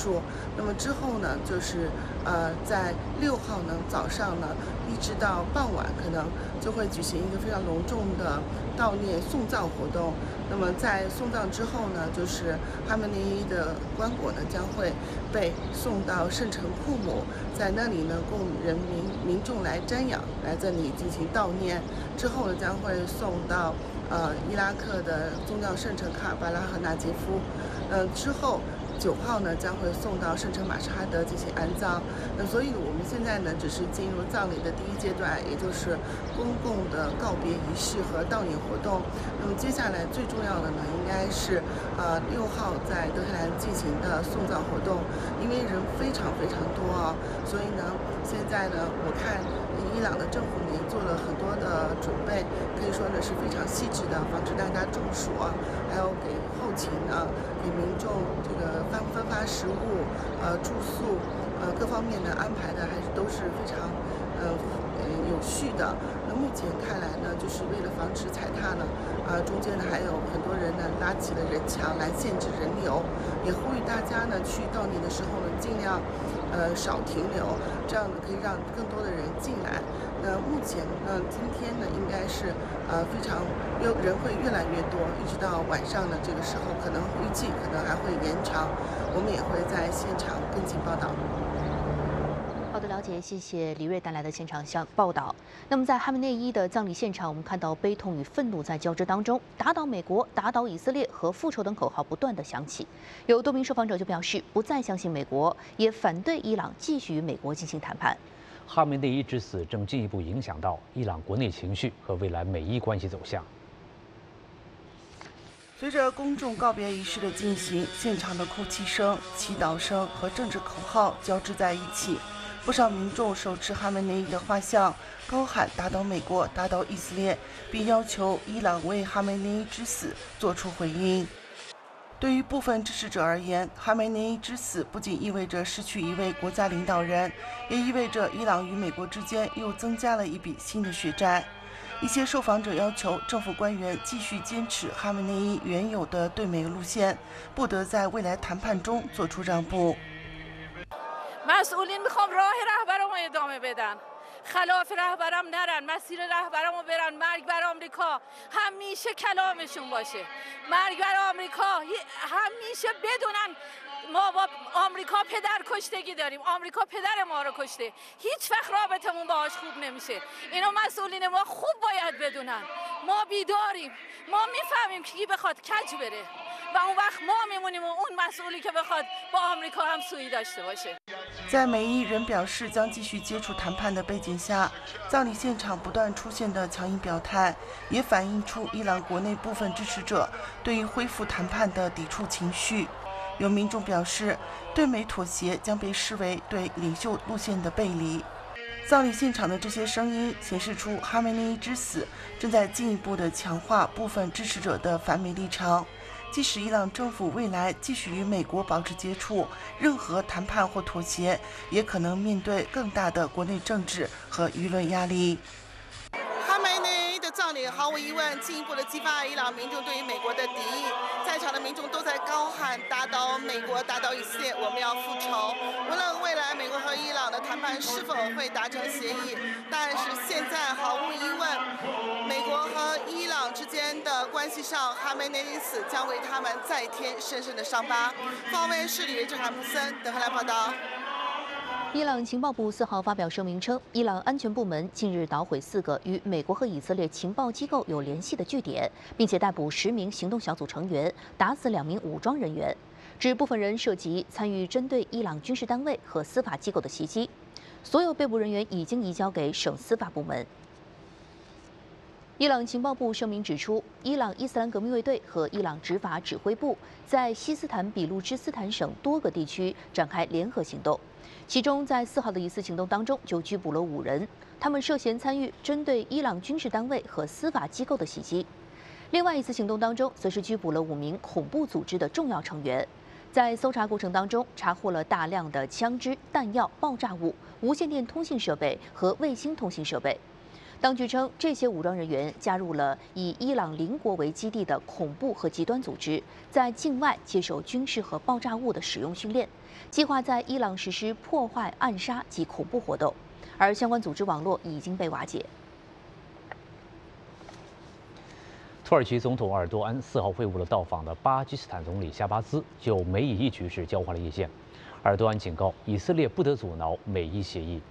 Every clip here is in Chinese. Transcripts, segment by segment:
束。那么之后呢，就是在6号呢早上呢，一直到傍晚，可能就会举行一个非常隆重的悼念送葬活动。那么在送葬之后呢，就是哈梅内伊的棺椁呢将会被送到圣城库姆，在那里呢供民众来瞻仰，来这里进行悼念。之后呢将会送到伊拉克的宗教圣城卡尔巴拉和纳杰夫。之后9号呢将会送到圣城马什哈德进行安葬。所以我们现在呢只是进入葬礼的第一阶段，也就是公共的告别仪式和悼念活动。那么接下来最重要的呢，应该是6号在德黑兰进行的送葬活动。因为人非常非常多啊，所以呢，现在呢，我看伊朗的政府呢也做了很多的准备，可以说呢是非常细致的，防止大家中暑啊，还有给后勤呢，给民众这个分发食物、住宿，各方面的安排的还是都是非常有序的。那目前看来呢，就是为了防止踩踏呢，中间呢还有很多人呢拉起了人墙来限制人流，也呼吁大家呢去悼念的时候呢尽量少停留，这样呢可以让更多的人进来。那目前呢，今天呢应该是非常人会越来越多，一直到晚上呢这个时候，可能预计可能还会延长，我们也会在现场跟进报道。 好的，了解，谢谢李锐带来的现场报道。那么，在哈梅内伊的葬礼现场，我们看到悲痛与愤怒在交织当中，打倒美国、打倒以色列和复仇等口号不断的响起。有多名受访者就表示，不再相信美国，也反对伊朗继续与美国进行谈判。 哈梅内伊之死正进一步影响到伊朗国内情绪和未来美伊关系走向。 随着公众告别仪式的进行，现场的哭泣声、祈祷声和政治口号交织在一起。不少民众手持哈梅内伊的画像，高喊“打倒美国，打倒以色列”，并要求伊朗为哈梅内伊之死作出回应。对于部分支持者而言，哈梅内伊之死不仅意味着失去一位国家领导人，也意味着伊朗与美国之间又增加了一笔新的血债。一些受访者要求政府官员继续坚持哈梅内伊原有的对美路线，不得在未来谈判中做出让步。 مسئولین میخوام راه رهبرمو ادامه بدن خلاف رهبرم نرن مسیر رهبرمو برن مرگ بر آمریکا همیشه کلامشون باشه مرگ بر آمریکا همیشه بدونن ما با آمریکا پدر کشتگی داریم آمریکا پدر ما رو کشته هیچ وقت رابطمون باهاش خوب نمیشه اینو مسئولین ما خوب باید بدونن ما بیداریم ما میفهمیم کی بخواد کج بره و اون وقت ما میمونیم و اون مسئولی که بخواد با آمریکا هم سویی داشته باشه 在美伊人表示将继续接触谈判的背景下，葬礼现场不断出现的强硬表态，也反映出伊朗国内部分支持者对于恢复谈判的抵触情绪。有民众表示，对美妥协将被视为对领袖路线的背离。葬礼现场的这些声音显示出哈梅内伊之死正在进一步的强化部分支持者的反美立场。即使伊朗政府未来继续与美国保持接触，任何谈判或妥协也可能面对更大的国内政治和舆论压力。哈梅内伊的葬礼毫无疑问进一步的激发伊朗民众对于美国的敌意，在场的民众都在高喊“打倒美国，打倒以色列，我们要复仇”。无论未来美国和伊朗的谈判是否会达成协议，但是现在毫无疑问，美国和伊朗之间的关系上，哈梅内伊死将为他们再添深深的伤疤。方位是李正涵、布森德黑兰报道。 伊朗情报部4号发表声明称，伊朗安全部门近日捣毁4个与美国和以色列情报机构有联系的据点，并且逮捕10名行动小组成员，打死2名武装人员，指部分人涉及参与针对伊朗军事单位和司法机构的袭击。所有被捕人员已经移交给省司法部门。伊朗情报部声明指出，伊朗伊斯兰革命卫队和伊朗执法指挥部在西斯坦比路支斯坦省多个地区展开联合行动，其中在4号的一次行动当中就拘捕了5人，他们涉嫌参与针对伊朗军事单位和司法机构的袭击。另外一次行动当中，则是拘捕了5名恐怖组织的重要成员。在搜查过程当中，查获了大量的枪支、弹药、爆炸物、无线电通信设备和卫星通信设备。 当局称，这些武装人员加入了以伊朗邻国为基地的恐怖和极端组织，在境外接受军事和爆炸物的使用训练，计划在伊朗实施破坏、暗杀及恐怖活动，而相关组织网络已经被瓦解。 土耳其总统埃尔多安4号会晤了到访的巴基斯坦总理夏巴兹，就美以伊局势交换了意见。埃尔多安警告以色列不得阻挠美伊协议。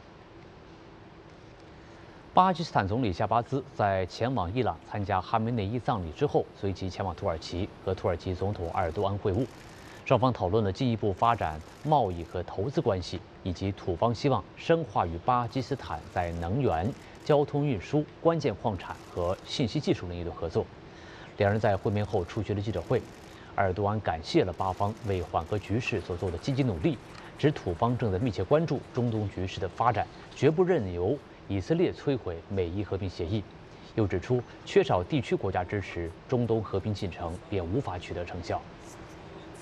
巴基斯坦总理夏巴兹在前往伊朗参加哈梅内伊葬礼之后，随即前往土耳其和土耳其总统埃尔多安会晤。双方讨论了进一步发展贸易和投资关系，以及土方希望深化与巴基斯坦在能源、交通运输、关键矿产和信息技术领域的合作。两人在会面后出席了记者会。埃尔多安感谢了巴方为缓和局势所做的积极努力，指土方正在密切关注中东局势的发展，绝不任由以色列摧毁美伊和平协议。又指出，缺少地区国家支持，中东和平进程便无法取得成效。